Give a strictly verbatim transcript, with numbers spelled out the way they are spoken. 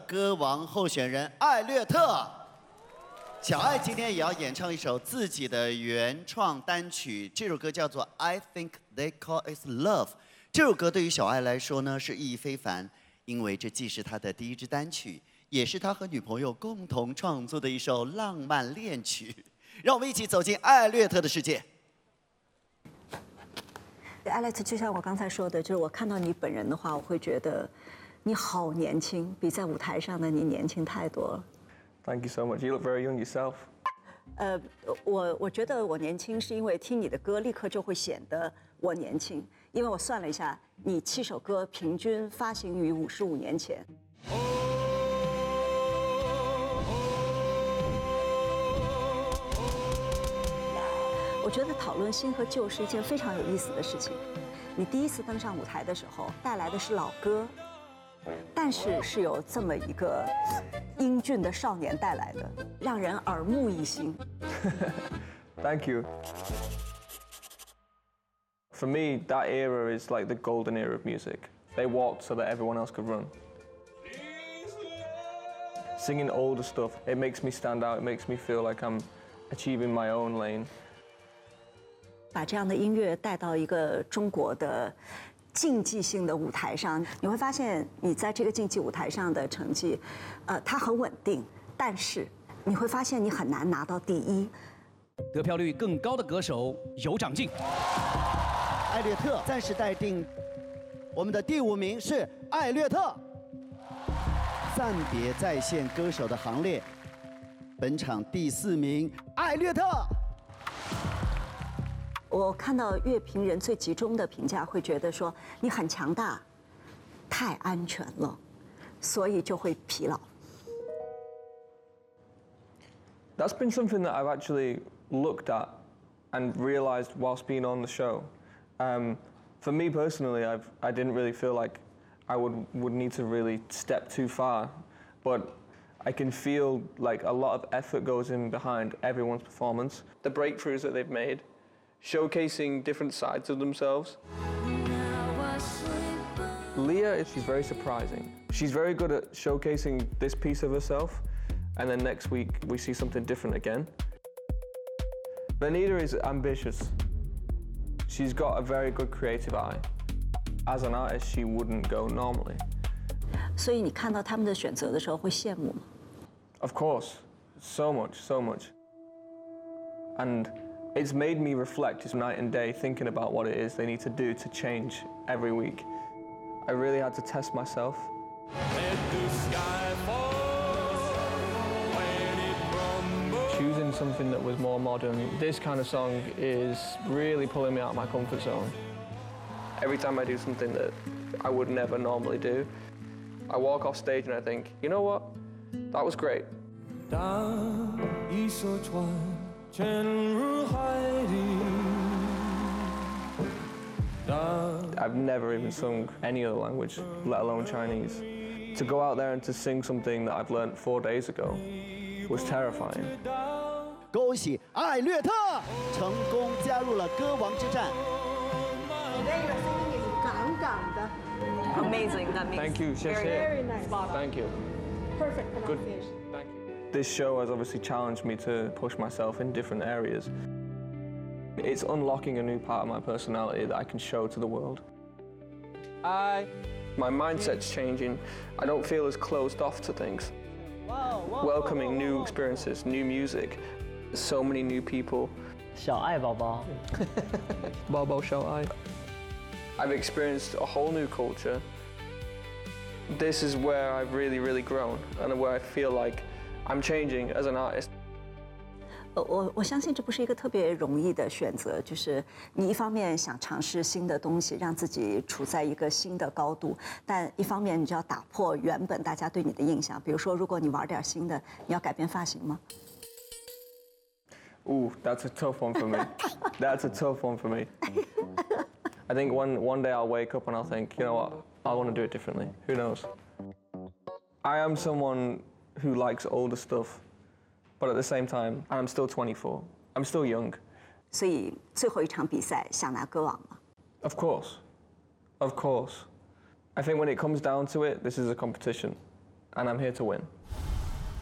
歌王候选人艾略特。小艾今天也要演唱一首自己的原创单曲，这首歌叫做《I Think They Call It Love》。这首歌对于小艾来说呢是意义非凡，因为这既是他的第一支单曲，也是他和女朋友共同创作的一首浪漫恋曲。让我们一起走进艾略特的世界。 艾略特，就像我刚才说的，就是我看到你本人的话，我会觉得你好年轻，比在舞台上的你年轻太多了。 Thank you so much. You look very young yourself. 呃，我我觉得我年轻是因为听你的歌，立刻就会显得我年轻，因为我算了一下，你七首歌平均发行于五十五年前。我觉得讨论新和旧是一件非常有意思的事情。你第一次登上舞台的时候，带来的是老歌，但是是有这么一个英俊的少年带来的，让人耳目一新。 Thank you. For me, that era is like the golden era of music. They walked so that everyone else could run. Singing older stuff, it makes me stand out. It makes me feel like I'm achieving my own lane. 把这样的音乐带到一个中国的竞技性的舞台上，你会发现你在这个竞技舞台上的成绩，呃，它很稳定，但是你会发现你很难拿到第一。 得票率更高的歌手有长进。 艾略特暂时待定，我们的第五名是艾略特。暂别在线歌手的行列，本场第四名艾略特。 我看到乐评人最集中的评价会觉得说你很强大，太安全了，所以就会疲劳。 That's been something that I've actually looked at and realized whilst being on the show. Um, for me personally, I've, I didn't really feel like I would, would need to really step too far, but I can feel like a lot of effort goes in behind everyone's performance. The breakthroughs that they've made, showcasing different sides of themselves. Leah, she's very surprising. She's very good at showcasing this piece of herself, and then next week we see something different again. Benita is ambitious. She's got a very good creative eye. As an artist, she wouldn't go normally. 所以你看到他们的选择的时候会羡慕吗？ Of course, so much, so much. And it's made me reflect just night and day, thinking about what it is they need to do to change every week. I really had to test myself. Choosing something that was more modern, this kind of song is really pulling me out of my comfort zone. Every time I do something that I would never normally do, I walk off stage and I think, you know what? That was great. I've never even sung any other language, let alone Chinese. To go out there and to sing something that I've learned four days ago was terrifying. 恭喜艾略特成功加入了歌王之战。 Today your singing is 杠杠的。 Amazing, that makes Thank you, Very, very nice. Thank you. Perfect pronunciation. Thank you. This show has obviously challenged me to push myself in different areas. It's unlocking a new part of my personality that I can show to the world. I, my mindset's changing. I don't feel as closed off to things. Wow, wow, Welcoming wow, wow, new wow. experiences, new music, so many new people. 小爱宝宝， Bobo shall I? I've experienced a whole new culture. This is where I've really, really grown and where I feel like I'm changing as an artist. 呃，我我相信这不是一个特别容易的选择，就是你一方面想尝试新的东西，让自己处在一个新的高度，但一方面你就要打破原本大家对你的印象。比如说，如果你玩点新的，你要改变发型吗？ Ooh, that's a tough one for me. That's a tough one for me. I think one, one day I'll wake up and I'll think, you know what, I want to do it differently. Who knows? I am someone who likes older stuff, but at the same time, I'm still twenty-four. I'm still young. 所以最后一场比赛想拿歌王吗？ Of course. Of course. I think when it comes down to it, this is a competition. and I'm here to win.